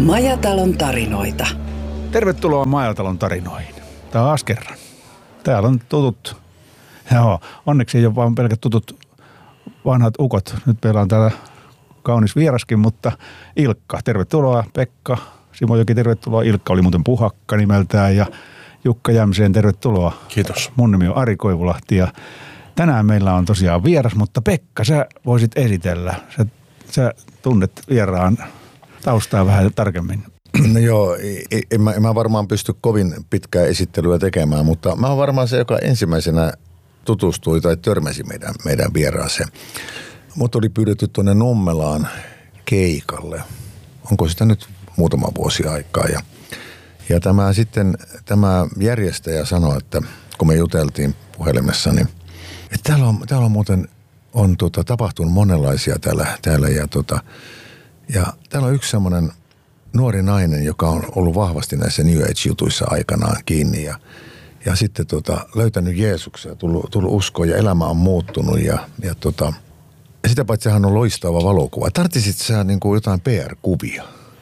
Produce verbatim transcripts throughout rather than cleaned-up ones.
Majatalon tarinoita. Tervetuloa Majatalon tarinoihin. Taas kerran. Täällä on tutut, joo, onneksi ei ole vain pelkät tutut vanhat ukot. Nyt meillä on täällä kaunis vieraskin, mutta Ilkka. Tervetuloa Pekka. Simojoki, tervetuloa. Ilkka oli muuten Puhakka nimeltään ja Jukka Jämseen, tervetuloa. Kiitos. Mun nimi on Ari Koivulahti ja tänään meillä on tosiaan vieras, mutta Pekka, sä voisit esitellä. Sä, sä tunnet vieraan taustaa vähän tarkemmin. No joo, en mä, en mä varmaan pysty kovin pitkää esittelyä tekemään, mutta mä oon varmaan se, joka ensimmäisenä tutustui tai törmäsi meidän, meidän vieraaseen. Mut oli pyydetty tuonne Nummelaan keikalle. Onko sitä nyt muutama vuosi aikaa? Ja, ja tämä sitten, tämä järjestäjä sanoi, että kun me juteltiin puhelimessa, niin että täällä on, täällä on muuten on, tota, tapahtunut monenlaisia täällä, täällä ja, tota, ja täällä on yksi semmoinen nuori nainen, joka on ollut vahvasti näissä New Age-jutuissa aikanaan kiinni ja, ja sitten tota, löytänyt Jeesuksen ja tullut, tullut uskoon ja elämä on muuttunut ja, ja, tota, ja sitä paitsi sehän on loistava valokuva. Tarttisit sä niin kuin jotain P R-kuvia?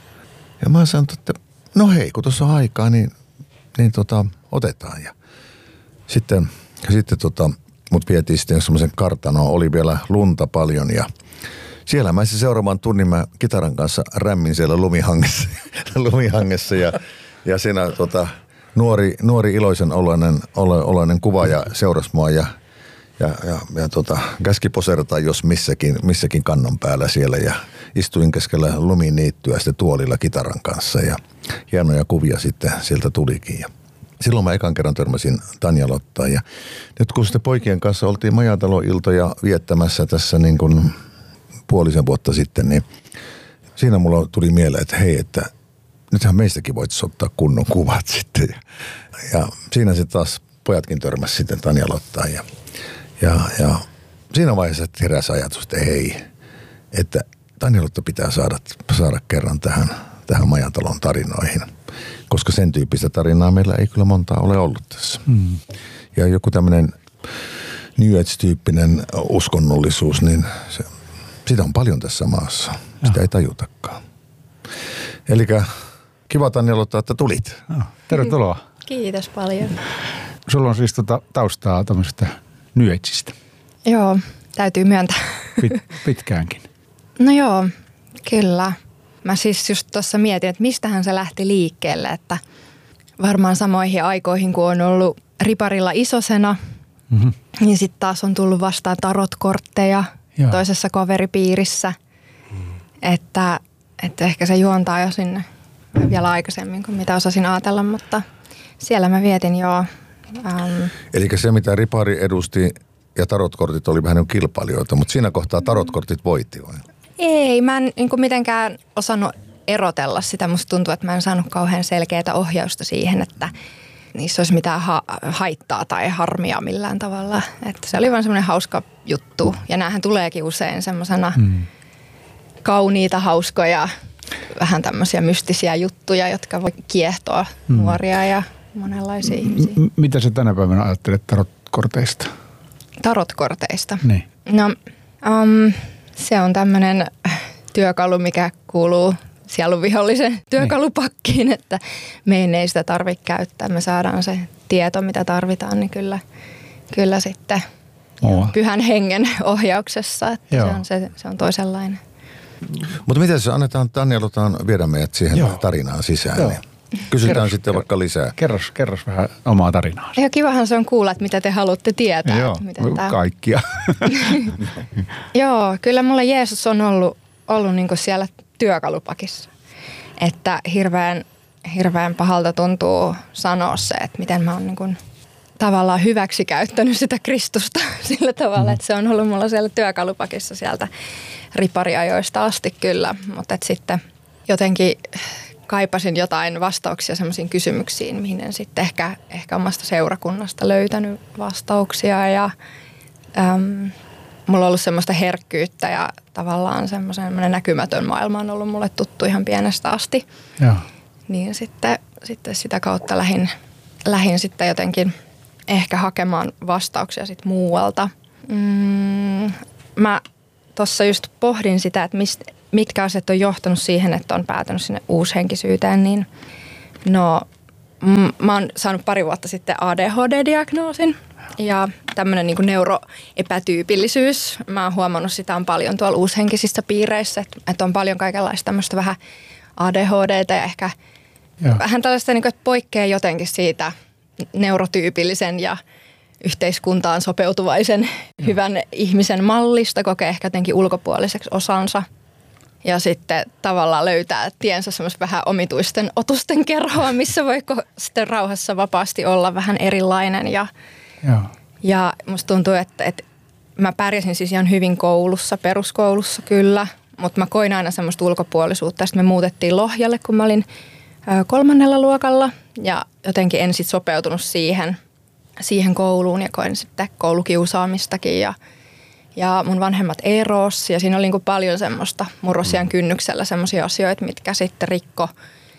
Ja mä sanoin, että no hei, kun tuossa on aikaa, niin, niin tota, otetaan. Ja sitten, sitten tota, mut vietiin sitten semmoisen kartanoon, oli vielä lunta paljon ja siellä mä se seuraavan tunnin mä kitaran kanssa rämmin siellä lumihangessa, lumihangessa ja, ja siinä tota, nuori, nuori iloisen oloinen, oloinen kuvaaja seurasi mua ja, ja, ja, ja tota, käski poserata jos missäkin, missäkin kannon päällä siellä ja istuin keskellä luminiittyä sitten tuolilla kitaran kanssa ja hienoja kuvia sitten sieltä tulikin. Ja silloin mä ekan kerran törmäsin Tanja Lottaan ja nyt kun sitten poikien kanssa oltiin Majatalon-iltoja viettämässä tässä niin kuin puolisen vuotta sitten, niin siinä mulla tuli mieleen, että hei, että nythän meistäkin voitaisiin ottaa kunnon kuvat sitten. Ja, ja siinä sitten taas pojatkin törmäsi sitten Tanja Lottaan ja, ja, ja siinä vaiheessa heräsi ajatus, että hei, että Tanja Lotta pitää saada, saada kerran tähän, tähän Majatalon tarinoihin, koska sen tyyppistä tarinaa meillä ei kyllä montaa ole ollut tässä. Hmm. Ja joku tämmöinen New Age-tyyppinen uskonnollisuus, niin se sitä on paljon tässä maassa. Sitä ei tajutakaan. Elikkä kiva Tanja Lotta, että tulit. No, tervetuloa. Kiitos paljon. Sulla on siis tuota taustaa tämmöisestä New Ageista. Joo, täytyy myöntää. Pit, pitkäänkin. No joo, kyllä. Mä siis just tuossa mietin, että mistähän se lähti liikkeelle, että varmaan samoihin aikoihin, kun on ollut riparilla isosena, mm-hmm. niin sitten taas on tullut vastaan tarotkortteja. Joo. Toisessa kaveripiirissä, mm. että, että ehkä se juontaa jo sinne vielä aikaisemmin kuin mitä osasin ajatella, mutta siellä mä vietin jo. Ähm, Eli se mitä ripari edusti ja tarotkortit oli vähän kilpailijoita, mutta siinä kohtaa tarotkortit voitti vai? Ei, mä en niin kuin mitenkään osannut erotella sitä. Musta tuntuu, että mä en saanut kauhean selkeää ohjausta siihen, että niissä olisi mitään ha- haittaa tai harmia millään tavalla. Että se oli vaan semmoinen hauska juttu. Ja näähän tuleekin usein semmoisena hmm. kauniita, hauskoja, vähän tämmöisiä mystisiä juttuja, jotka voi kiehtoa hmm. nuoria ja monenlaisia m- ihmisiä. M- mitä sä tänä päivänä ajattelet tarotkorteista? Tarotkorteista? Niin. No, um, se on tämmöinen työkalu, mikä kuuluu sielun vihollisen työkalupakkiin, että meidän ei sitä tarvitse käyttää. Me saadaan se tieto, mitä tarvitaan, niin kyllä, kyllä sitten oh. pyhän hengen ohjauksessa, että se on, se, se on toisenlainen. Mutta miten se annetaan Tanja Lotaan viedä meidät siihen Joo. tarinaan sisään? Niin kysytään kerros, sitten kerros, vaikka lisää. Kerros, kerros vähän omaa tarinaa. Ja kivahan se on kuulla, että mitä te haluatte tietää. Joo, miten tämä... kaikkia. Joo, kyllä mulla Jeesus on ollut, ollut niinku siellä työkalupakissa. Että hirveän, hirveän pahalta tuntuu sanoa se, että miten mä oon niin kuin tavallaan hyväksi käyttänyt sitä Kristusta sillä tavalla, mm. että se on ollut mulla siellä työkalupakissa sieltä ripariajoista asti kyllä. Mutta sitten jotenkin kaipasin jotain vastauksia semmoisiin kysymyksiin, mihin en sitten ehkä, ehkä omasta seurakunnasta löytänyt vastauksia ja äm, mulla on ollut semmoista herkkyyttä ja tavallaan semmoinen näkymätön maailma on ollut mulle tuttu ihan pienestä asti. Joo. Niin sitten, sitten sitä kautta lähdin, lähdin sitten jotenkin ehkä hakemaan vastauksia sitten muualta. Mm, mä tuossa just pohdin sitä, että mist, mitkä asiat on johtanut siihen, että on päätynyt sinne uushenkisyyteen, niin no m- mä oon saanut pari vuotta sitten A D H D-diagnoosin ja tämmöinen niin kuin neuroepätyypillisyys. Mä oon huomannut sitä on paljon tuolla uushenkisissä piireissä, että, että on paljon kaikenlaista tämmöistä vähän A D H D:tä ja ehkä Joo. vähän tällaista, niin kuin, että poikkeaa jotenkin siitä neurotyypillisen ja yhteiskuntaan sopeutuvaisen Joo. hyvän ihmisen mallista, kokee ehkä jotenkin ulkopuoliseksi osansa. Ja sitten tavallaan löytää tiensä semmoista vähän omituisten otusten kerhoa, missä voiko sitten rauhassa vapaasti olla vähän erilainen. Ja, Joo. ja musta tuntuu, että, että mä pärjäsin siis ihan hyvin koulussa, peruskoulussa kyllä, mutta mä koin aina semmoista ulkopuolisuutta. Sitten me muutettiin Lohjalle, kun mä olin kolmannella luokalla ja jotenkin en sitten sopeutunut siihen, siihen kouluun ja koin sitten koulukiusaamistakin ja Ja mun vanhemmat eros ja siinä oli niin paljon semmoista murrosian kynnyksellä semmoisia asioita, mitkä sitten rikko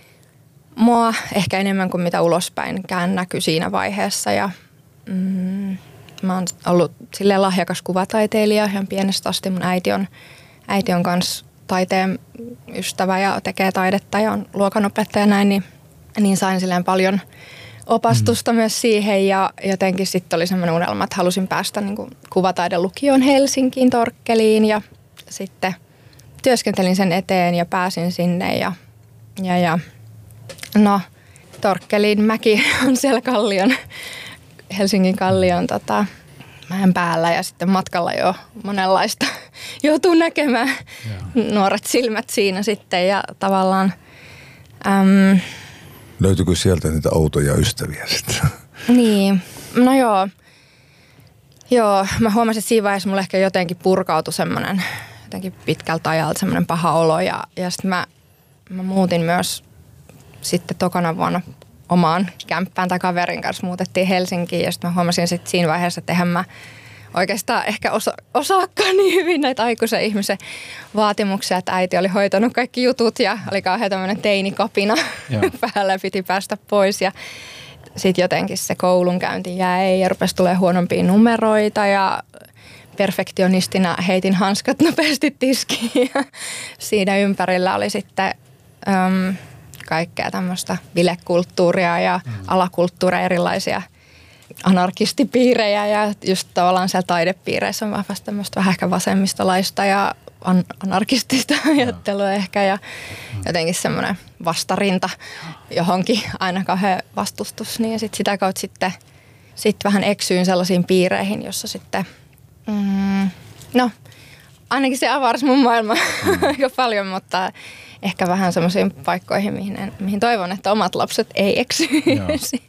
mua ehkä enemmän kuin mitä ulospäinkään näkyi siinä vaiheessa. Ja mm, mä oon ollut silleen lahjakas kuvataiteilija ihan pienestä asti. Mun äiti on, äiti on kanssa taiteen ystävä ja tekee taidetta ja on luokanopettaja näin, niin, niin sain silleen paljon opastusta mm. myös siihen ja jotenkin sitten oli semmoinen unelma, että halusin päästä niin kuin kuvataidelukioon Helsinkiin, Torkkeliin ja sitten työskentelin sen eteen ja pääsin sinne ja, ja, ja no Torkkelin mäki on siellä Kallion, Helsingin Kallion tota, mäen päällä ja sitten matkalla jo monenlaista joutuu näkemään yeah. nuoret silmät siinä sitten ja tavallaan äm, löytyykö sieltä niitä outoja ystäviä sitten? Niin, no joo. Joo, mä huomasin, että siinä vaiheessa mulle ehkä jotenkin purkautui semmoinen jotenkin pitkältä ajalta semmoinen paha olo. Ja, ja sitten mä, mä muutin myös sitten tokana vuonna omaan kämppään tai kaverin kanssa muutettiin Helsinkiin. Ja sitten mä huomasin sitten siinä vaiheessa, että eihän mä oikeastaan ehkä osa, osaakaan niin hyvin näitä aikuisen ihmisen vaatimuksia, että äiti oli hoitanut kaikki jutut ja oli kauhean tämmöinen teinikapina päällä ja piti päästä pois. Ja sitten jotenkin se koulunkäynti jäi ja rupesi tulemaan huonompia numeroita ja perfektionistina heitin hanskat nopeasti tiskiin. Ja siinä ympärillä oli sitten äm, kaikkea tämmöistä bilekulttuuria ja mm. alakulttuuria, erilaisia anarkistipiirejä ja just tavallaan siellä taidepiireissä on vahvasti tämmöistä vähän ehkä vasemmistolaista ja an- anarkistista ajattelua ehkä ja jotenkin semmoinen vastarinta johonkin aina kauhean vastustus. Niin ja sit sitä kautta sitten sit vähän eksyin sellaisiin piireihin, jossa sitten, mm, no ainakin se avarsi mun maailma mm. aika paljon, mutta ehkä vähän semmoisiin paikkoihin, mihin, mihin toivon, että omat lapset ei eksyisi.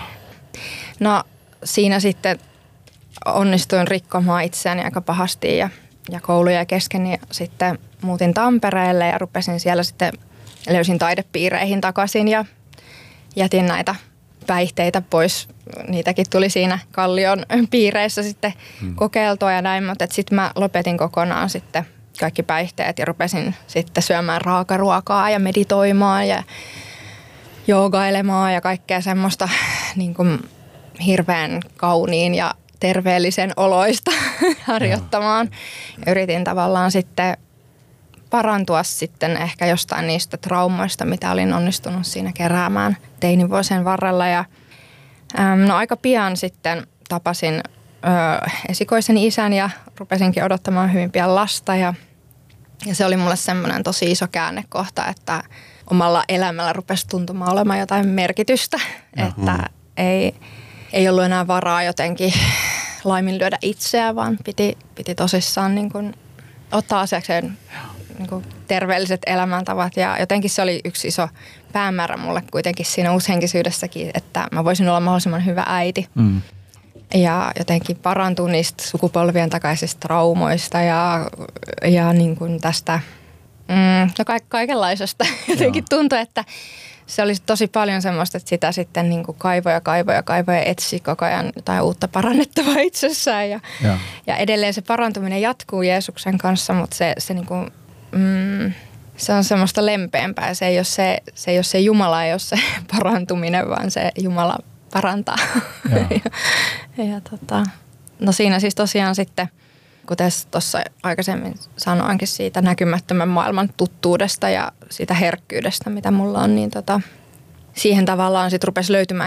No siinä sitten onnistuin rikkomaan itseäni aika pahasti ja, ja kouluja kesken ja sitten muutin Tampereelle ja rupesin siellä sitten, löysin taidepiireihin takaisin ja jätin näitä päihteitä pois. Niitäkin tuli siinä Kallion piireissä sitten hmm. kokeiltua ja näin, mutta sitten mä lopetin kokonaan sitten kaikki päihteet ja rupesin sitten syömään raakaruokaa ja meditoimaan ja joogailemaan ja kaikkea semmoista niin kuin hirveän kauniin ja terveellisen oloista harjoittamaan. Ja yritin tavallaan sitten parantua sitten ehkä jostain niistä traumoista, mitä olin onnistunut siinä keräämään teinivuosien varrella. Ja, äm, no aika pian sitten tapasin ö, esikoiseni isän ja rupesinkin odottamaan hyvin pian lasta. Ja, ja se oli mulle semmoinen tosi iso käännekohta, että omalla elämällä rupesi tuntumaan olemaan jotain merkitystä, Jaha. että ei... Ei ollut enää varaa jotenkin laiminlyödä itseä, vaan piti, piti tosissaan niin kuin ottaa asiakseen niin kuin terveelliset elämäntavat. Ja jotenkin se oli yksi iso päämäärä mulle kuitenkin siinä uushenkisyydessäkin, että mä voisin olla mahdollisimman hyvä äiti. Mm. Ja jotenkin parantua niistä sukupolvien takaisista traumoista ja, ja niin kuin tästä mm, no ka- kaikenlaisesta. Jotenkin tuntui, että se oli tosi paljon semmoista, että sitä sitten niin kuin kaivoja, kaivoja, kaivoja etsi koko ajan jotain uutta parannettavaa itsessään. Ja, ja. ja edelleen se parantuminen jatkuu Jeesuksen kanssa, mutta se, se, niin kuin, mm, se on semmoista lempeämpää. Se ei ole se, se, ei ole se Jumala, ei ole se parantuminen, vaan se Jumala parantaa. Ja. ja, ja tota, no siinä siis tosiaan sitten kuten tuossa aikaisemmin sanoinkin siitä näkymättömän maailman tuttuudesta ja siitä herkkyydestä, mitä mulla on, niin tota, siihen tavallaan sitten rupesi löytymään